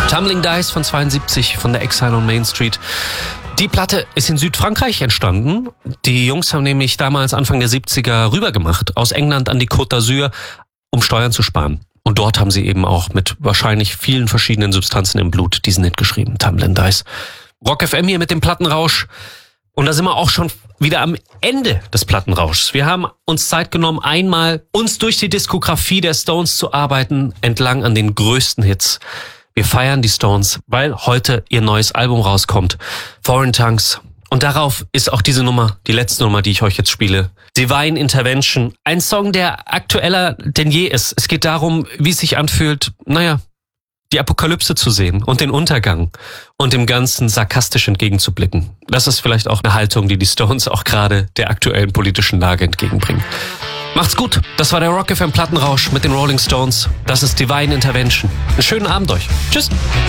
Tumbling Dice von 72 von der Exile on Main Street. Die Platte ist in Südfrankreich entstanden. Die Jungs haben nämlich damals Anfang der 70er rübergemacht, aus England an die Côte d'Azur, um Steuern zu sparen. Und dort haben sie eben auch mit wahrscheinlich vielen verschiedenen Substanzen im Blut diesen Hit geschrieben, Tumbling Dice. Rock FM hier mit dem Plattenrausch. Und da sind wir auch schon wieder am Ende des Plattenrauschs. Wir haben uns Zeit genommen, einmal uns durch die Diskografie der Stones zu arbeiten, entlang an den größten Hits. Wir feiern die Stones, weil heute ihr neues Album rauskommt, Foreign Tongues. Und darauf ist auch diese Nummer, die letzte Nummer, die ich euch jetzt spiele, Divine Intervention. Ein Song, der aktueller denn je ist. Es geht darum, wie es sich anfühlt, die Apokalypse zu sehen und den Untergang und dem Ganzen sarkastisch entgegenzublicken. Das ist vielleicht auch eine Haltung, die die Stones auch gerade der aktuellen politischen Lage entgegenbringen. Macht's gut. Das war der Rock FM Plattenrausch mit den Rolling Stones. Das ist Divine Intervention. Einen schönen Abend euch. Tschüss.